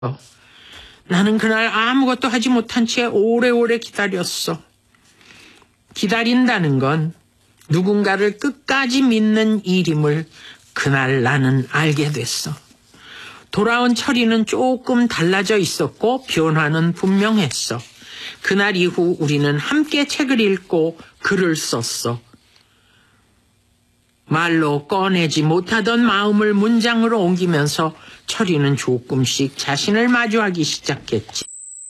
나는 그날 아무것도 하지 못한 채 오래오래 기다렸어. 기다린다는 건 누군가를 끝까지 믿는 일임을 그날 나는 알게 됐어. 돌아온 철이는 조금 달라져 있었고 변화는 분명했어. 그날 이후 우리는 함께 책을 읽고 글을 썼어. 말로 꺼내지 못하던 마음을 문장으로 옮기면서 철이는 조금씩 자신을 마주하기 시작했지.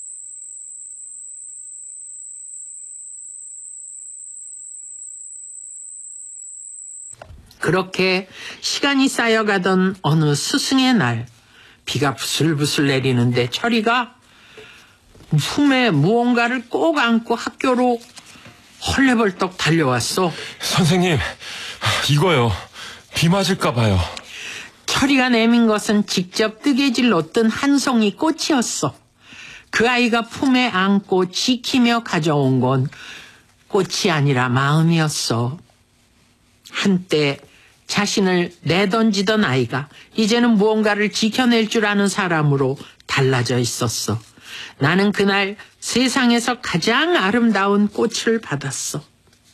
그렇게 시간이 쌓여가던 어느 스승의 날, 비가 부슬부슬 내리는데 철이가 품에 무언가를 꼭 안고 학교로 헐레벌떡 달려왔어. 선생님, 이거요. 비 맞을까 봐요. 철이가 내민 것은 직접 뜨개질로 뜬 한 송이 꽃이었어. 그 아이가 품에 안고 지키며 가져온 건 꽃이 아니라 마음이었어. 한때 자신을 내던지던 아이가 이제는 무언가를 지켜낼 줄 아는 사람으로 달라져 있었어. 나는 그날 세상에서 가장 아름다운 꽃을 받았어.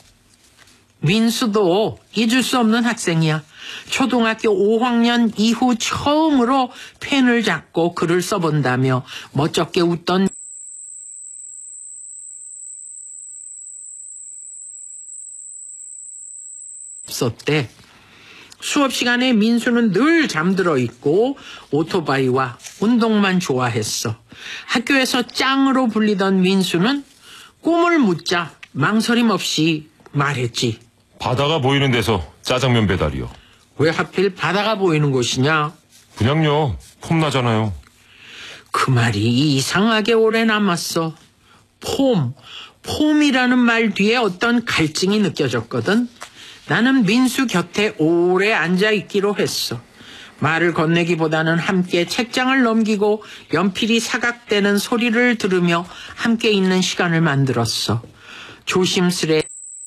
민수도 잊을 수 없는 학생이야. 초등학교 5학년 이후 처음으로 펜을 잡고 글을 써본다며 멋쩍게 웃던 없었대. 수업 시간에 민수는 늘 잠들어 있고 오토바이와 운동만 좋아했어. 학교에서 짱으로 불리던 민수는 꿈을 묻자 망설임 없이 말했지. 바다가 보이는 데서 짜장면 배달이요. 왜 하필 바다가 보이는 곳이냐? 그냥요. 폼나잖아요. 그 말이 이상하게 오래 남았어. 폼이라는 말 뒤에 어떤 갈증이 느껴졌거든. 나는 민수 곁에 오래 앉아있기로 했어. 말을 건네기보다는 함께 책장을 넘기고 연필이 사각대는 소리를 들으며 함께 있는 시간을 만들었어. 조심스레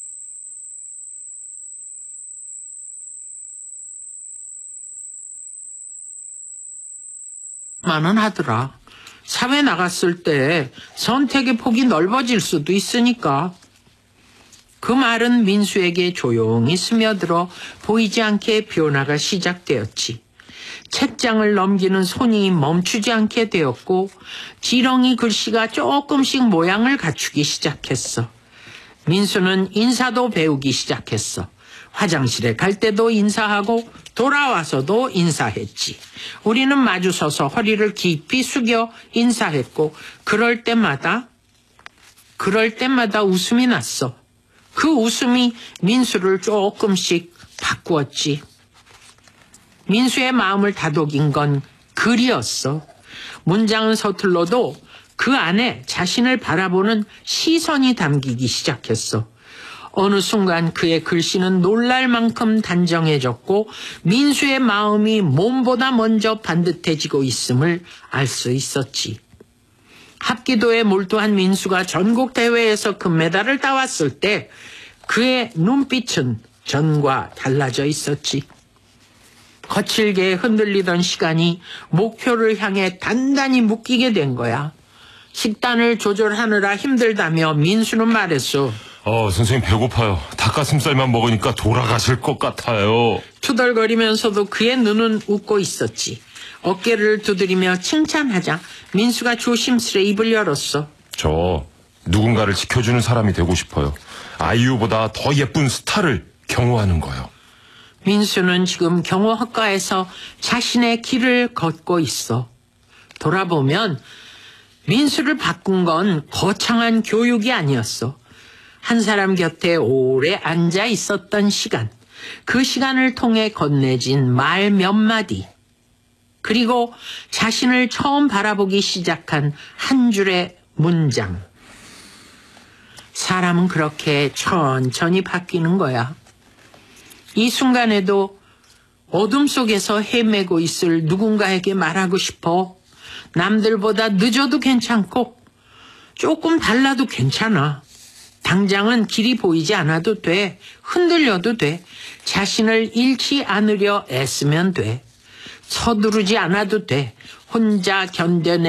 만은 하더라. 사회 나갔을 때 선택의 폭이 넓어질 수도 있으니까. 그 말은 민수에게 조용히 스며들어 보이지 않게 변화가 시작되었지. 책장을 넘기는 손이 멈추지 않게 되었고 지렁이 글씨가 조금씩 모양을 갖추기 시작했어. 민수는 인사도 배우기 시작했어. 화장실에 갈 때도 인사하고 돌아와서도 인사했지. 우리는 마주서서 허리를 깊이 숙여 인사했고 그럴 때마다 웃음이 났어. 그 웃음이 민수를 조금씩 바꾸었지. 민수의 마음을 다독인 건 글이었어. 문장은 서툴러도 그 안에 자신을 바라보는 시선이 담기기 시작했어. 어느 순간 그의 글씨는 놀랄 만큼 단정해졌고 민수의 마음이 몸보다 먼저 반듯해지고 있음을 알 수 있었지. 합기도에 몰두한 민수가 전국대회에서 금메달을 따왔을 때 그의 눈빛은 전과 달라져 있었지. 거칠게 흔들리던 시간이 목표를 향해 단단히 묶이게 된 거야. 식단을 조절하느라 힘들다며 민수는 말했어. 선생님 배고파요. 닭가슴살만 먹으니까 돌아가실 것 같아요. 투덜거리면서도 그의 눈은 웃고 있었지. 어깨를 두드리며 칭찬하자 민수가 조심스레 입을 열었어. 저 누군가를 지켜주는 사람이 되고 싶어요. 아이유보다 더 예쁜 스타를 경호하는 거요. 민수는 지금 경호학과에서 자신의 길을 걷고 있어. 돌아보면 민수를 바꾼 건 거창한 교육이 아니었어. 한 사람 곁에 오래 앉아 있었던 시간, 그 시간을 통해 건네진 말 몇 마디, 그리고 자신을 처음 바라보기 시작한 한 줄의 문장. 사람은 그렇게 천천히 바뀌는 거야. 이 순간에도 어둠 속에서 헤매고 있을 누군가에게 말하고 싶어. 남들보다 늦어도 괜찮고 조금 달라도 괜찮아. 당장은 길이 보이지 않아도 돼. 흔들려도 돼. 자신을 잃지 않으려 애쓰면 돼. 서두르지 않아도 돼. 혼자 견뎌내.